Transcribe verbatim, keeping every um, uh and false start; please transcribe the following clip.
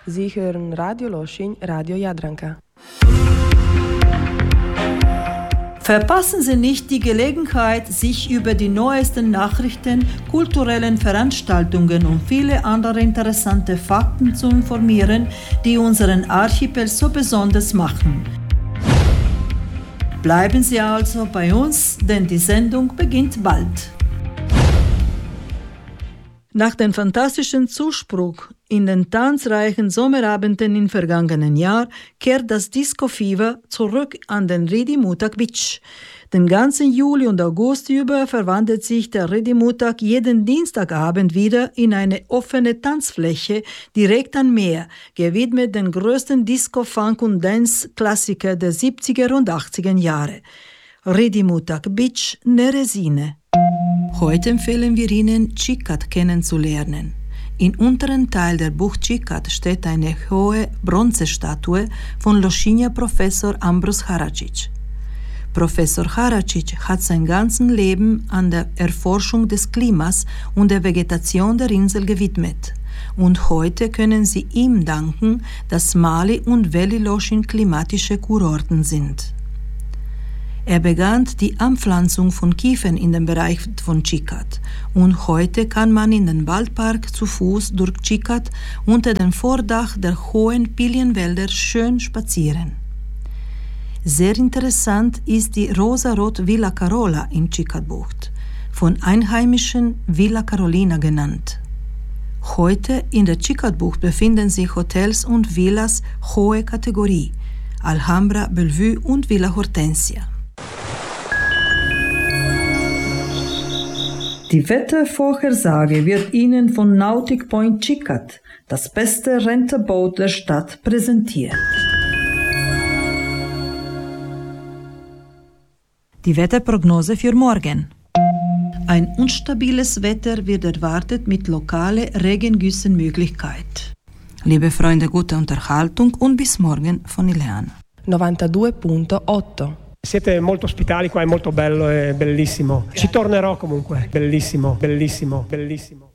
Sie hören Radio Loschin, Radio Jadranka. Verpassen Sie nicht die Gelegenheit, sich über die neuesten Nachrichten, kulturellen Veranstaltungen und viele andere interessante Fakten zu informieren, die unseren Archipel so besonders machen. Bleiben Sie also bei uns, denn die Sendung beginnt bald. Nach dem fantastischen Zuspruch in den tanzreichen Sommerabenden im vergangenen Jahr kehrt das Disco-Fever zurück an den Ridimutag Beach. Den ganzen Juli und August über verwandelt sich der Ridimutag jeden Dienstagabend wieder in eine offene Tanzfläche direkt am Meer, gewidmet den größten Disco-Funk- und Dance-Klassiker der siebziger und achtziger Jahre. Ridimutag Beach, Neresine. Heute empfehlen wir Ihnen, Čikat kennenzulernen. Im unteren Teil der Bucht Čikat steht eine hohe Bronzestatue von Lošinja-Professor Ambros Haračić. Professor Haračić hat sein ganzes Leben an der Erforschung des Klimas und der Vegetation der Insel gewidmet. Und heute können Sie ihm danken, dass Mali und Veli Lošinj klimatische Kurorten sind. Er begann die Anpflanzung von Kiefern in dem Bereich von Čikat und heute kann man in den Waldpark zu Fuß durch Čikat unter dem Vordach der hohen Pilienwälder schön spazieren. Sehr interessant ist die rosarot Villa Carola in Čikat-Bucht, von Einheimischen Villa Carolina genannt. Heute in der Čikat-Bucht befinden sich Hotels und Villas hohe Kategorie, Alhambra, Bellevue und Villa Hortensia. Die Wettervorhersage wird Ihnen von Nautic Point Čikat, das beste Renterboot der Stadt, präsentiert. Die Wetterprognose für morgen. Ein unstabiles Wetter wird erwartet mit lokale Regengüssenmöglichkeit. Liebe Freunde, gute Unterhaltung und bis morgen von Ileana. novantadue punto otto. Siete molto ospitali qua, è molto bello e bellissimo. Ci tornerò comunque. Bellissimo, bellissimo, bellissimo.